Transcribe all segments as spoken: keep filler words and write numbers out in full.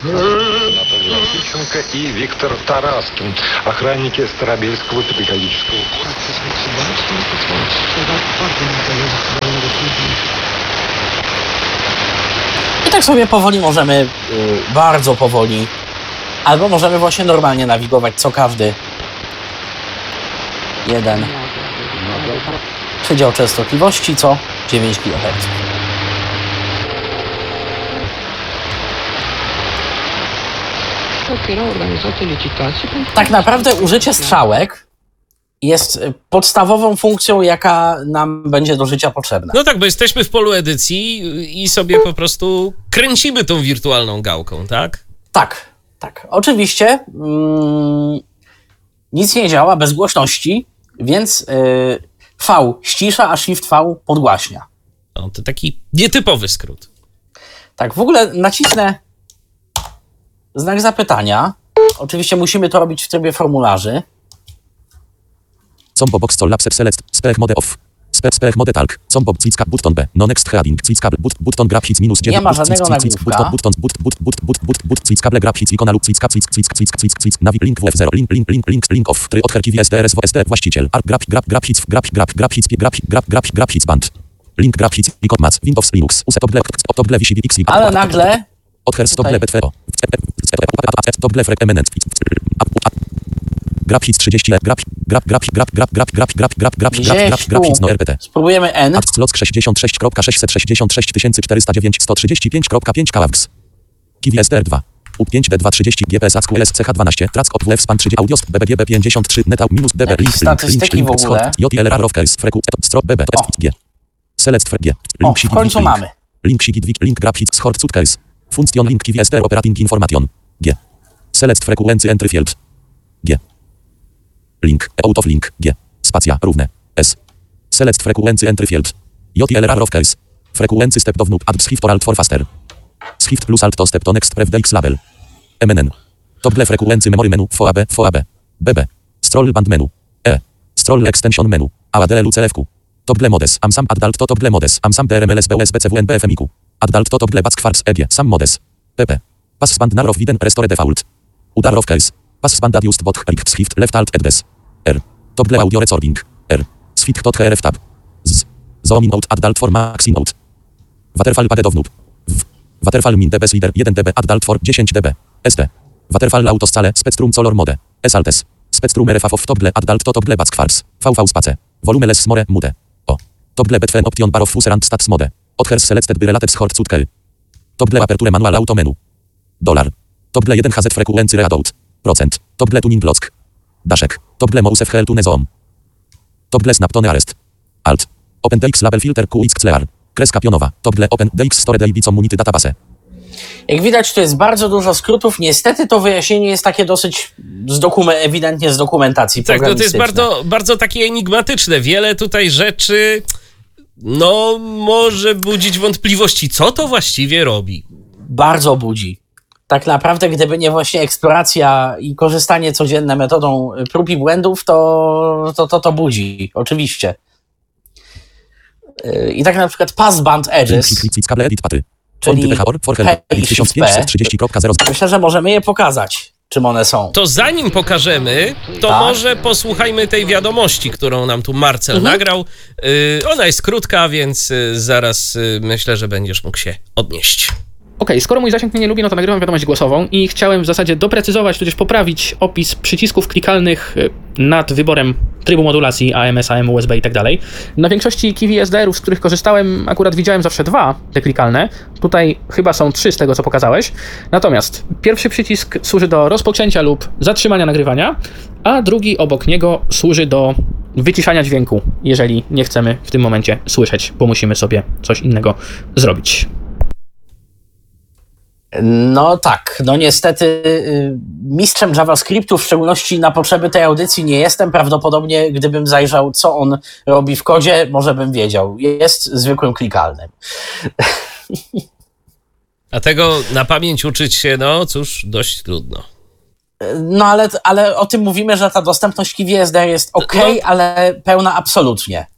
Наталья Тищенко и Виктор Тараскин, охранники Старобельского педагогического колледжа. I tak sobie powoli możemy, yy, bardzo powoli, albo możemy właśnie normalnie nawigować co każdy jeden przedział częstotliwości, co dziewięć gigaherców. Tak naprawdę użycie strzałek jest podstawową funkcją, jaka nam będzie do życia potrzebna. No tak, bo jesteśmy w polu edycji i sobie po prostu kręcimy tą wirtualną gałką, tak? Tak, tak. Oczywiście mm, nic nie działa bez głośności, więc yy, V ścisza, a Shift V podgłaśnia. No, to taki nietypowy skrót. Tak, w ogóle nacisnę znak zapytania. Oczywiście musimy to robić w trybie formularzy. Combo box call lapse select spec mode off spec spec mode talk combo cicka button b no next heading cicka but button grab hits minus Nie ma żadnego nagłówka. button button but but but but but but cicka grab hits ikona lub cicka cick cick cick cick cick navi link w zero link link link link link off try od herki S D R S W S D właściciel arc grab grab grab hits grab grab grab hits grab grab grab grab hits band link grab hits ikon mac Windows Linux uset oble oble wisi x Ale nagle od her stop b tvo stop left eminent grab hits trzydzieści grab grab grab grab grab grab grab grab grab grab grab grab grab hits no R P T. Spróbujemy N. Slock sześćdziesiąt sześć sześćset sześćdziesiąt sześć czterysta dziewięć sto trzydzieści pięć pięć kawx. Kiwi S D R dwa. U pięć D dwa trzydzieści G P S A S Q L S C H dwanaście Track od W Span trzydzieści Audios B B G B pięćdziesiąt trzy Netał minus B B link statystyki w ogóle. J L R of case freku strop B B G. Select G. O, w końcu mamy. Link sigit link grab hits schort suitcase. Function link Kiwi S D R operating information. G. Select frequency entry field. G. Link, out of link, G, spacja, równe, S. Select frequency entry field. J L R of case. Frequency step to wnub, add shift or alt for faster. Shift plus alt to step to next pref X label. M N N. Toggle frequency memory menu, V A B, V A B. B B. Scroll band menu. E. Scroll extension menu. A A D L U C F Q. Toggle modes, am sam addalt to toggle modes, am sam D R M L S B U S B C W N B F M I Q. Addalt to toggle back quartz E G, sam modes. P P. Pass band nar of widen restore default. Udar of case. Pass band adjust bot shift left alt eddes. R. Toggle audio recording. R. Switch tot H R F tab. Z. Zoom in out addalt for maxi mode. Waterfall packet of noob. W. Waterfall min db slider jeden dB addalt for dziesięć dB. S T. Waterfall auto scale spectrum color mode. S altes. Spectrum R F of toggle addalt to toggle back quartz. V V space. Volume less smore mute. O. Toggle between option bar of user and stats mode. Odhers selected by related schort cutkel. Toggle aperture manual auto menu. Dolar. Toggle jeden H Z frequency readout. Procent. Toggle tuning lock. Daszek. Toggle mouse F H L tune zoom. Toggle snap tone arrest. Alt. Open D X label filter Q X clear. Kreska pionowa. Toggle open D X store D I B community database. Jak widać, to jest bardzo dużo skrótów. Niestety to wyjaśnienie jest takie dosyć z dokumen- ewidentnie z dokumentacji Tak, no to jest bardzo, bardzo takie enigmatyczne. Wiele tutaj rzeczy, no, może budzić wątpliwości. Co to właściwie robi? Bardzo budzi. Tak naprawdę, gdyby nie właśnie eksploracja i korzystanie codzienne metodą prób i błędów, to to, to, to budzi, oczywiście. I tak na przykład passband edges, czyli P X P, myślę, że możemy je pokazać, czym one są. To zanim pokażemy, to tak. Może posłuchajmy tej wiadomości, którą nam tu Marcel mhm. nagrał. Yy, ona jest krótka, więc yy, zaraz yy, myślę, że będziesz mógł się odnieść. Okej, okay, skoro mój zasięg mnie nie lubi, no to nagrywam wiadomość głosową i chciałem w zasadzie doprecyzować, tudzież poprawić opis przycisków klikalnych nad wyborem trybu modulacji A M S, A M, U S B i tak dalej. Na większości Kiwi S D R ów, z których korzystałem, akurat widziałem zawsze dwa, te klikalne. Tutaj chyba są trzy z tego, co pokazałeś. Natomiast pierwszy przycisk służy do rozpoczęcia lub zatrzymania nagrywania, a drugi obok niego służy do wyciszania dźwięku, jeżeli nie chcemy w tym momencie słyszeć, bo musimy sobie coś innego zrobić. No tak, no niestety mistrzem JavaScriptu, w szczególności na potrzeby tej audycji, nie jestem. Prawdopodobnie gdybym zajrzał, co on robi w kodzie, może bym wiedział. Jest zwykłym klikalnym. A tego na pamięć uczyć się, no cóż, dość trudno. No ale, ale o tym mówimy, że ta dostępność Kiwi S D R jest ok, no, ale pełna absolutnie.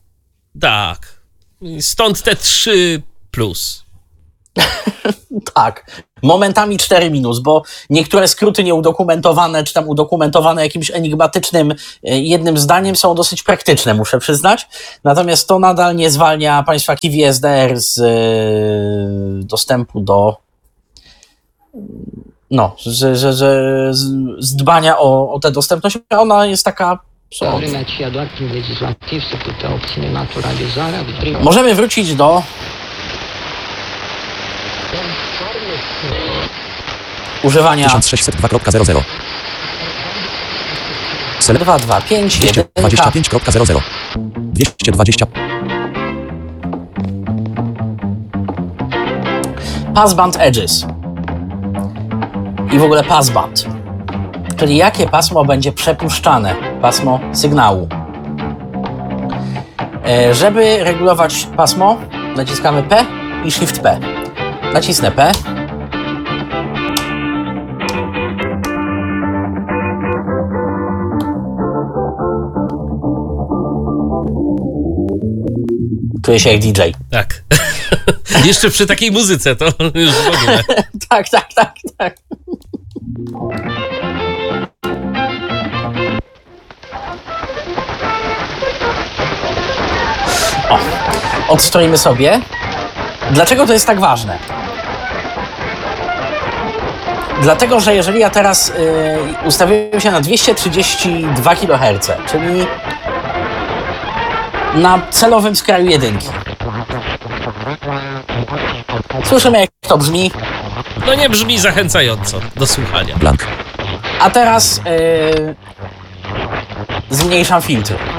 Tak, stąd te trzy plus. Tak, Momentami cztery minus, bo niektóre skróty nieudokumentowane, czy tam udokumentowane jakimś enigmatycznym jednym zdaniem są dosyć praktyczne, muszę przyznać. Natomiast to nadal nie zwalnia państwa Kiwi S D R z yy, dostępu do no, że, że, że z dbania o, o tę dostępność. Ona jest taka... Możemy wrócić do używania tysiąc sześćset dwa kropka zero zero. dwa dwa pięć dwieście dwadzieścia pięć kropka zero zero. dwieście dwadzieścia. Passband Edges i w ogóle passband, czyli jakie pasmo będzie przepuszczane, pasmo sygnału. E, żeby regulować pasmo, naciskamy P i Shift P. Nacisnę P. Czuję się jak D J. Tak. Jeszcze przy takiej muzyce to już w ogóle. tak, tak, tak, tak. O, odstroimy sobie. Dlaczego to jest tak ważne? Dlatego, że jeżeli ja teraz yy, ustawiłem się na dwieście trzydzieści dwa kiloherce, czyli na celowym skraju jedynki. Słyszymy, jak to brzmi. No nie brzmi zachęcająco do słuchania. Blank. A teraz yy, zmniejszam filtr.